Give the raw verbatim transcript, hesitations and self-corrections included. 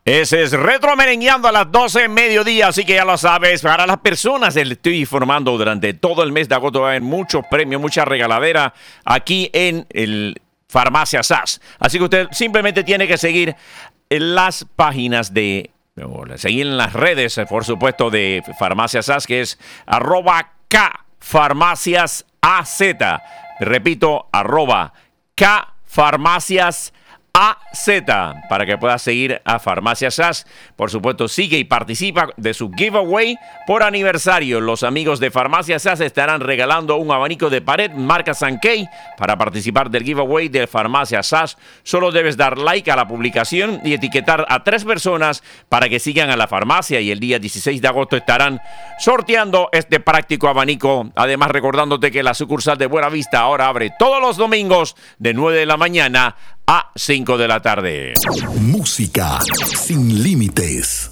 Ese es Retro Merengueando a las doce en mediodía, así que ya lo sabes. Para las personas, les estoy informando durante todo el mes de agosto va a haber muchos premios, mucha regaladera aquí en el Farmacia S A S. Así que usted simplemente tiene que seguir en las páginas de, o seguir en las redes, por supuesto, de Farmacia S A S, que es arroba K Farmacias A Z. Repito, arroba K Farmacias A Z, para que puedas seguir a Farmacia S A S. Por supuesto, sigue y participa de su giveaway por aniversario. Los amigos de Farmacia S A S estarán regalando un abanico de pared marca Sankey. Para participar del giveaway de Farmacia S A S, solo debes dar like a la publicación y etiquetar a tres personas para que sigan a la farmacia, y el día dieciséis de agosto estarán sorteando este práctico abanico. Además, recordándote que la sucursal de Buena Vista ahora abre todos los domingos de nueve de la mañana a cinco de la tarde. Música sin límites.